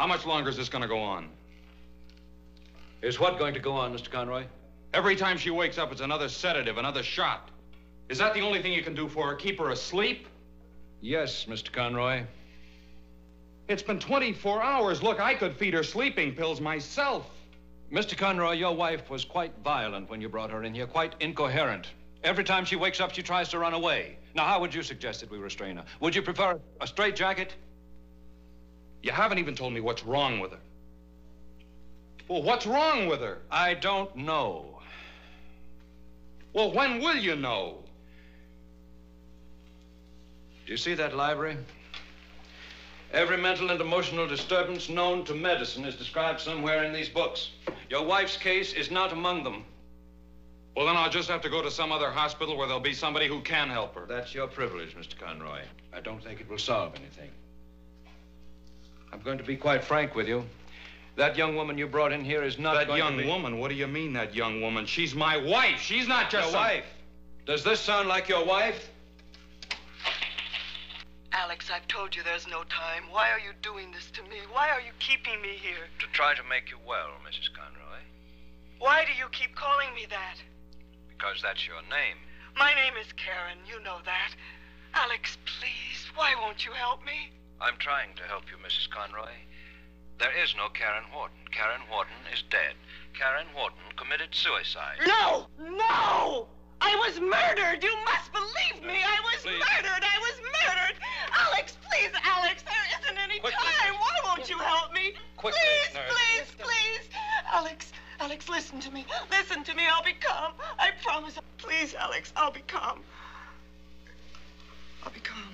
How much longer is this going to go on? Is what going to go on, Mr. Conroy? Every time she wakes up, it's another sedative, another shot. Is that the only thing you can do for her? Keep her asleep? Yes, Mr. Conroy. It's been 24 hours. Look, I could feed her sleeping pills myself. Mr. Conroy, your wife was quite violent when you brought her in here, quite incoherent. Every time she wakes up, she tries to run away. Now, how would you suggest that we restrain her? Would you prefer a straitjacket? You haven't even told me what's wrong with her. Well, what's wrong with her? I don't know. Well, when will you know? Do you see that library? Every mental and emotional disturbance known to medicine is described somewhere in these books. Your wife's case is not among them. Well, then I'll just have to go to some other hospital where there'll be somebody who can help her. That's your privilege, Mr. Conroy. I don't think it will solve anything. I'm going to be quite frank with you. That young woman you brought in here is not That young woman? What do you mean, that young woman? She's my wife. She's not just your wife. Does this sound like your wife? Alex, I've told you there's no time. Why are you doing this to me? Why are you keeping me here? To try to make you well, Mrs. Conroy. Why do you keep calling me that? Because that's your name. My name is Karen. You know that. Alex, please, why won't you help me? I'm trying to help you, Mrs. Conroy. There is no Karen Horton. Karen Horton is dead. Karen Horton committed suicide. No! No! I was murdered! You must believe me! I was Please. murdered! I was murdered! Alex, please, Alex, there isn't any Quickly. time! Why won't you help me? Quickly, please, nurse. please, please! Alex, listen to me. Listen to me. I'll be calm. I promise. Please, Alex, I'll be calm. I'll be calm.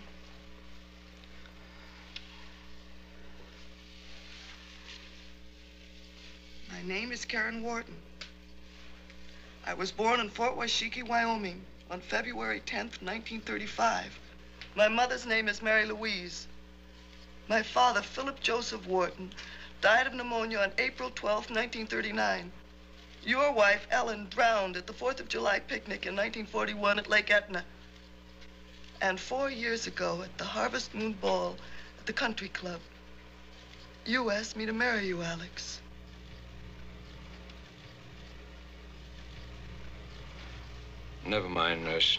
My name is Karen Wharton. I was born in Fort Washakie, Wyoming, on February 10th, 1935. My mother's name is Mary Louise. My father, Philip Joseph Wharton, died of pneumonia on April 12th, 1939. Your wife, Ellen, drowned at the 4th of July picnic in 1941 at Lake Etna. And 4 years ago at the Harvest Moon Ball at the Country Club, you asked me to marry you, Alex. Never mind, nurse.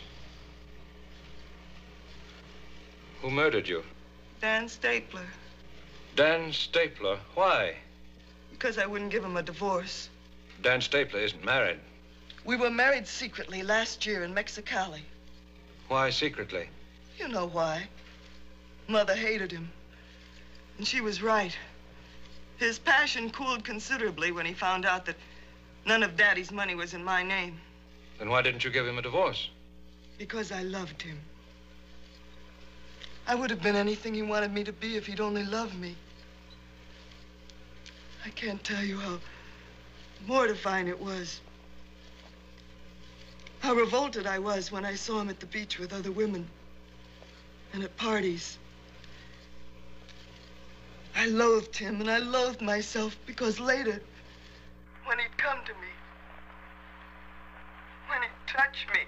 Who murdered you? Dan Stapler. Dan Stapler. Why? Because I wouldn't give him a divorce. Dan Stapler isn't married. We were married secretly last year in Mexicali. Why secretly? You know why. Mother hated him. And she was right. His passion cooled considerably when he found out that none of Daddy's money was in my name. Then why didn't you give him a divorce? Because I loved him. I would have been anything he wanted me to be if he'd only loved me. I can't tell you how mortifying it was. How revolted I was when I saw him at the beach with other women and at parties. I loathed him and I loathed myself because later, when he'd come to me, when he'd touch me,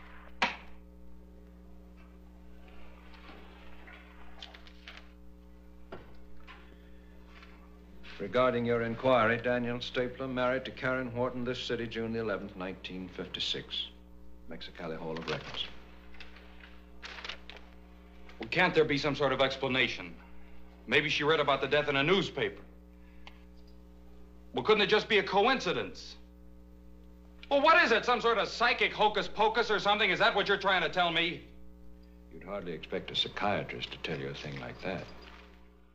Regarding your inquiry, Daniel Stapler married to Karen Wharton this city, June the 11th, 1956. Mexicali Hall of Records. Well, can't there be some sort of explanation? Maybe she read about the death in a newspaper. Well, couldn't it just be a coincidence? Well, what is it? Some sort of psychic hocus pocus or something? Is that what you're trying to tell me? You'd hardly expect a psychiatrist to tell you a thing like that.